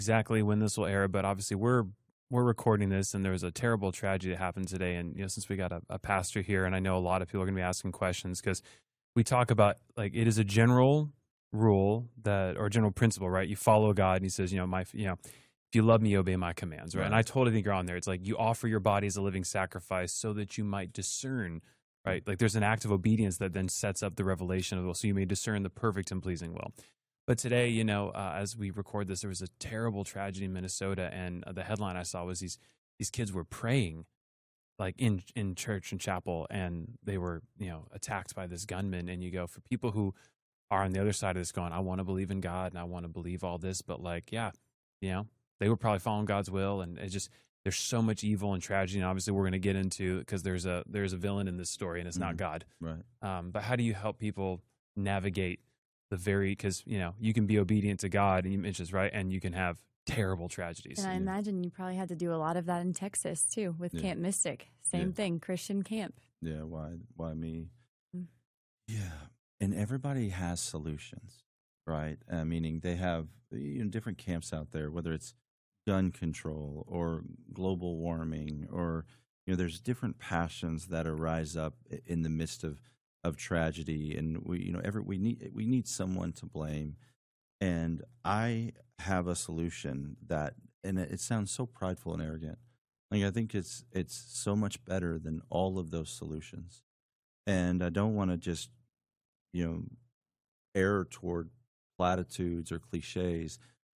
exactly when this will air, but obviously we're recording this, and there was a terrible tragedy that happened today. And since we got a pastor here, and I know a lot of people are going to be asking questions because we talk about like it is a general rule that or general principle, right? You follow God, and He says, if you love me, obey my commands, right? And I Right. totally think you're on there. It's like you offer your body as a living sacrifice so that you might discern, right? Like there's an act of obedience that then sets up the revelation of the will, so you may discern the perfect and pleasing will. But today, as we record this, there was a terrible tragedy in Minnesota, and the headline I saw was these kids were praying like in church and chapel, and they were attacked by this gunman. And you go, for people who are on the other side of this, going, I want to believe in God and I want to believe all this, but like, yeah, you know, they were probably following God's will, and it just there's so much evil and tragedy. And obviously, we're going to get into because there's a villain in this story, and it's not Mhm. God. Right. But how do you help people navigate because you can be obedient to God, and you mentioned this, right, and you can have terrible tragedies. And I Yeah. imagine you probably had to do a lot of that in Texas too with Yeah. Camp Mystic. Yeah. Same thing, Christian camp. Yeah. Why me? Mm. Yeah. And everybody has solutions, right? Meaning they have different camps out there, whether it's gun control or global warming, or there's different passions that arise up in the midst of tragedy, and we need someone to blame. And I have a solution that, and it sounds so prideful and arrogant. Like I think it's so much better than all of those solutions. And I don't want to just you know err toward platitudes or cliches,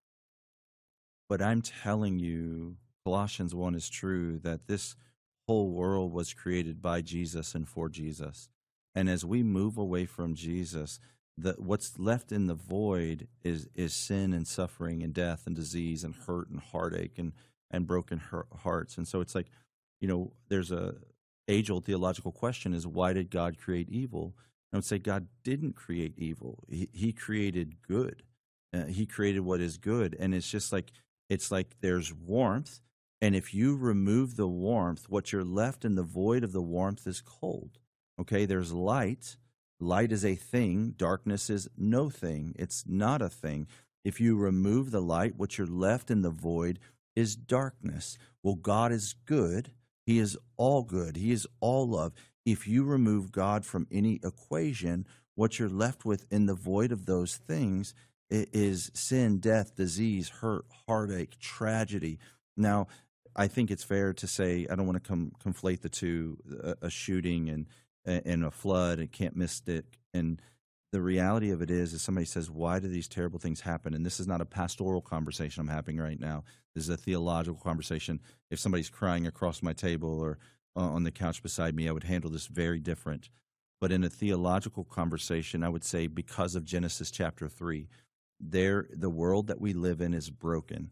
but I'm telling you, Colossians 1 is true that this whole world was created by Jesus and for Jesus. And as we move away from Jesus, what's left in the void is sin and suffering and death and disease and hurt and heartache and broken hearts. And so it's like, there's a age-old theological question is, why did God create evil? I would say God didn't create evil. He created good. He created what is good. And it's like there's warmth, and if you remove the warmth, what you're left in the void of the warmth is cold. Okay, there's light. Light is a thing. Darkness is no thing. It's not a thing. If you remove the light, what you're left in the void is darkness. Well, God is good. He is all good. He is all love. If you remove God from any equation, what you're left with in the void of those things is sin, death, disease, hurt, heartache, tragedy. Now, I think it's fair to say I don't want to conflate the two, a shooting and a flood and Camp Mystic. And the reality of it is somebody says, why do these terrible things happen? And this is not a pastoral conversation I'm having right now. This is a theological conversation. If somebody's crying across my table or on the couch beside me, I would handle this very different. But in a theological conversation, I would say because of Genesis chapter 3, the world that we live in is broken.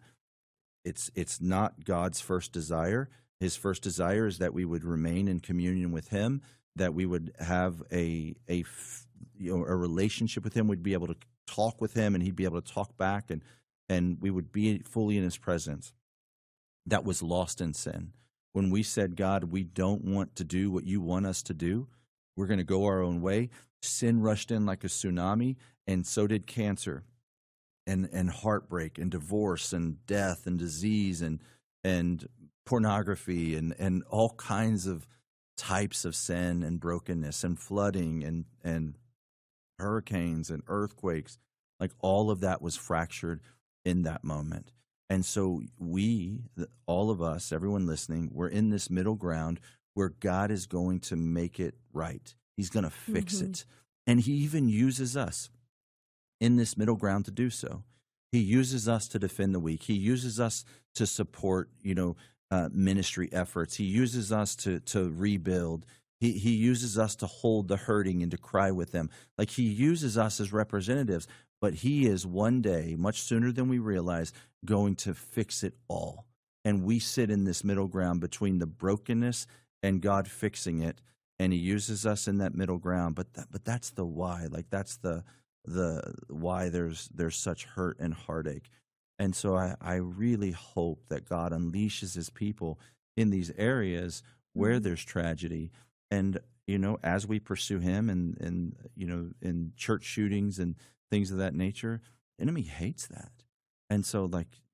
It's not God's first desire. His first desire is that we would remain in communion with Him, that we would have a relationship with Him. We'd be able to talk with Him, and He'd be able to talk back, and we would be fully in His presence. That was lost in sin. When we said, God, we don't want to do what you want us to do, we're going to go our own way, sin rushed in like a tsunami, and so did cancer and heartbreak and divorce and death and disease and pornography and all kinds of types of sin and brokenness and flooding and hurricanes and earthquakes. Like all of that was fractured in that moment. And so all of us, everyone listening, we're in this middle ground where God is going to make it right. He's going to fix it. And He even uses us in this middle ground to do so. He uses us to defend the weak. He uses us to support, ministry efforts. He uses us to rebuild. He uses us to hold the hurting and to cry with them. Like He uses us as representatives, but He is one day, much sooner than we realize, going to fix it all. And we sit in this middle ground between the brokenness and God fixing it, and He uses us in that middle ground. But that's the why. Like that's the why there's such hurt and heartache. And so I really hope that God unleashes His people in these areas where there's tragedy. And as we pursue Him and in church shootings and things of that nature, the enemy hates that. And so like